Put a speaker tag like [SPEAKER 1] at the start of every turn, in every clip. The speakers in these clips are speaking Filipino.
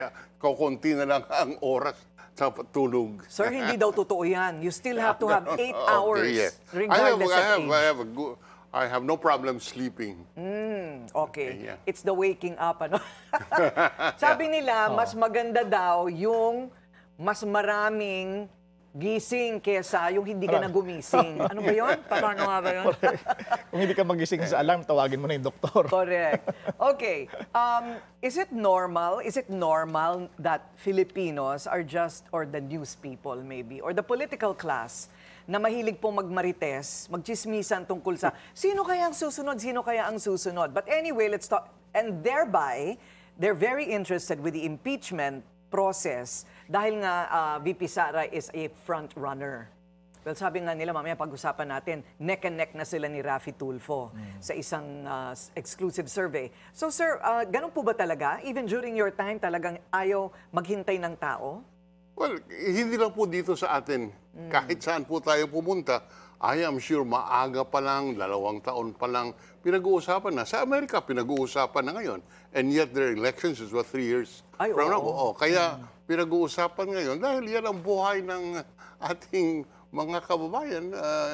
[SPEAKER 1] Kaunti na lang ang oras sa tulog.
[SPEAKER 2] Sir, hindi daw totoo yan. You still have to have 8 hours
[SPEAKER 1] Okay, yeah.
[SPEAKER 2] regardless of age.
[SPEAKER 1] I have no problem sleeping.
[SPEAKER 2] Okay.
[SPEAKER 1] Yeah.
[SPEAKER 2] It's the waking up, ano? Sabi nila, mas maganda daw yung mas maraming gising kesa yung hindi ka na gumising. Ano ba yun? Paano nga ba yun?
[SPEAKER 3] Kung hindi ka magising sa alarm, tawagin mo na yung doktor.
[SPEAKER 2] Correct. Okay. Is it normal that Filipinos are just, or the news people maybe, or the political class, na mahilig pong magmarites, magchismisan tungkol sa sino kaya ang susunod? But anyway, let's talk. And thereby, they're very interested with the impeachment process dahil nga VP Sara is a front runner. Well, sabi nga nila, mamaya pag-usapan natin, neck and neck na sila ni Raffy Tulfo sa isang exclusive survey. So sir, ganun po ba talaga? Even during your time, talagang ayaw maghintay ng tao?
[SPEAKER 1] Well, hindi lang po dito sa atin. Kahit saan po tayo pumunta, I am sure maaga pa lang, 2 taon pa lang, pinag-uusapan na. Sa Amerika, pinag-uusapan na ngayon. And yet their elections is 3 years
[SPEAKER 2] Ay,
[SPEAKER 1] from now.
[SPEAKER 2] oo.
[SPEAKER 1] Kaya pinag-uusapan ngayon dahil yan ang buhay ng ating mga kababayan,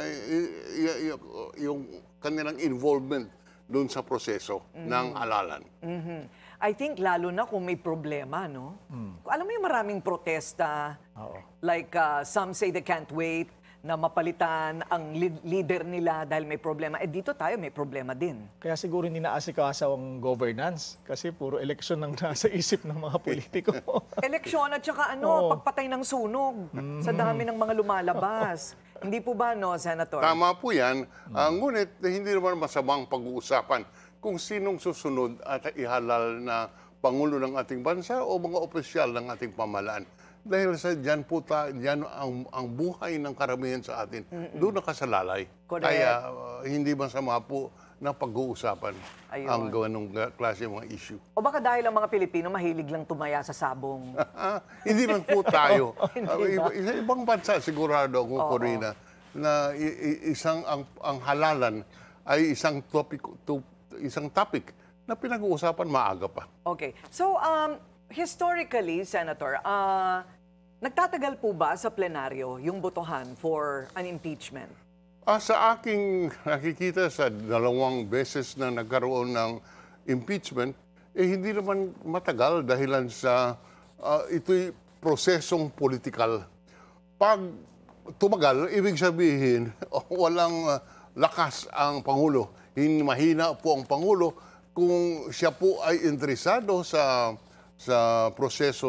[SPEAKER 1] yung kanilang involvement doon sa proseso ng halalan.
[SPEAKER 2] I think lalo na kung may problema, no? Alam mo yung maraming protesta, like some say they can't wait na mapalitan ang leader nila dahil may problema. Eh dito tayo may problema din.
[SPEAKER 3] Kaya siguro hindi naasikaso ang governance kasi puro eleksyon ang nasa isip ng mga politiko.
[SPEAKER 2] Eleksyon at saka pagpatay ng sunog sa dami ng mga lumalabas. Hindi po ba, no, Senator?
[SPEAKER 1] Tama po yan. Ngunit hindi naman masamang pag-uusapan kung sinong susunod at ihalal na Pangulo ng ating bansa o mga opisyal ng ating pamahalaan. Dahil sa dyan po dyan ang buhay ng karamihan sa atin, doon nakasalalay.
[SPEAKER 2] Correct.
[SPEAKER 1] Kaya hindi masama po na pag-uusapan
[SPEAKER 2] Ayun.
[SPEAKER 1] ang ganong klase mga issue.
[SPEAKER 2] O baka dahil ang mga Pilipino mahilig lang tumaya sa sabong.
[SPEAKER 1] Hindi lang po tayo.
[SPEAKER 2] Hindi ba?
[SPEAKER 1] Ibang bansa sigurado ako, Corina, na ang halalan ay isang topic na pinag-uusapan maaga pa.
[SPEAKER 2] Okay. So, historically, Senator, nagtatagal po ba sa plenaryo yung botohan for an impeachment?
[SPEAKER 1] Sa aking nakikita sa 2 beses na nagkaroon ng impeachment, hindi naman matagal dahilan sa ito'y prosesong politikal. Pag tumagal, ibig sabihin, walang lakas ang Pangulo. Mahina po ang Pangulo kung siya po ay interesado sa proseso